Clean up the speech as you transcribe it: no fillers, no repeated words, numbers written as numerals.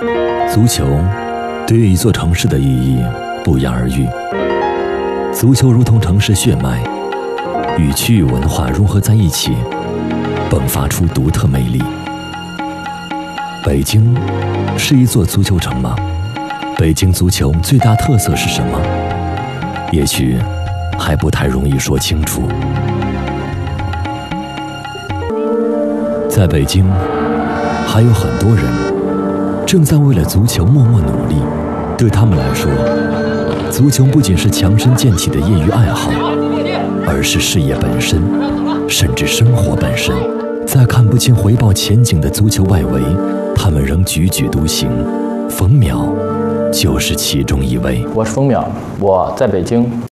足球对于一座城市的意义不言而喻。足球如同城市血脉，与区域文化融合在一起，迸发出独特魅力。北京是一座足球城吗？北京足球最大特色是什么？也许还不太容易说清楚。在北京，还有很多人正在为了足球默默努力。对他们来说，足球不仅是强身健体的业余爱好，而是事业本身，甚至生活本身。在看不清回报前景的足球外围，他们仍踽踽独行。冯淼就是其中一位。 我是冯淼，我在北京。